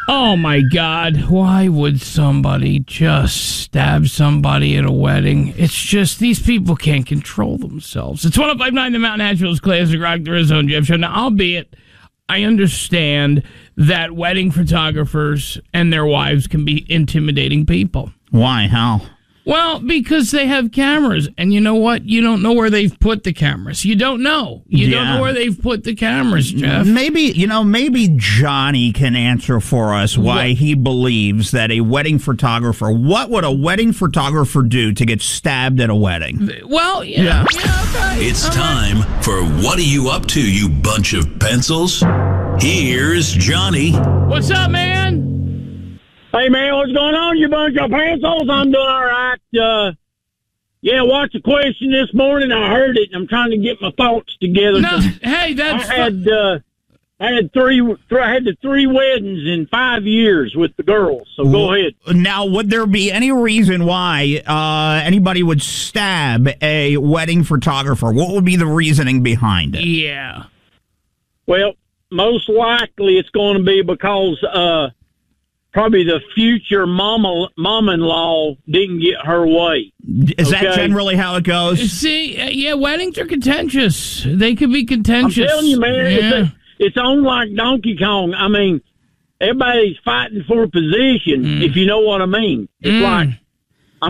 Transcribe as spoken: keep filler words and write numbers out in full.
Oh, my God. Why would somebody just stab somebody at a wedding? It's just these people can't control themselves. It's one oh five point nine The Mountain Nashville's Classic Rock, the Rizzo and Jeff Show. Now, albeit I understand that wedding photographers and their wives can be intimidating people. Why? How? Well, because they have cameras, and you know what? You don't know where they've put the cameras. You don't know. You Yeah. don't know where they've put the cameras, Jeff. Maybe, you know, maybe Johnny can answer for us why What? he believes that a wedding photographer, what would a wedding photographer do to get stabbed at a wedding? Well, yeah. yeah okay. It's All time for What Are You Up To, You Bunch of Pencils? Here's Johnny. right. What's up, man? Hey, man, what's going on, you bunch of pencils? I'm doing all right. Uh, yeah, watch the question this morning. I heard it, and I'm trying to get my thoughts together. No, hey, that's... I had uh, I had three th- I had the three weddings in five years with the girls. So go ahead. Now, would there be any reason why uh, anybody would stab a wedding photographer? What would be the reasoning behind it? Yeah. Well, most likely it's going to be because uh, probably the future mama mom-in-law didn't get her way. Is that Okay. generally how it goes? See, uh, yeah, weddings are contentious. They could be I'm contentious. telling you, man, Yeah. it's, a, it's on like Donkey Kong. I mean, everybody's fighting for a position, Mm. if you know what I mean. It's Mm. like